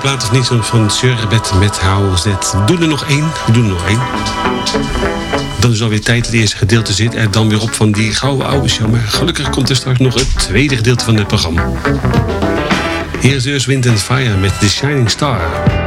plaat of niet van Sherbet met How Zet. We doen er nog één. Dan is alweer tijd dat het eerste gedeelte zit. En dan weer op van die gouden oude show. Maar gelukkig komt er straks nog het tweede gedeelte van het programma. Hier is Earth, Wind & Fire met The Shining Star.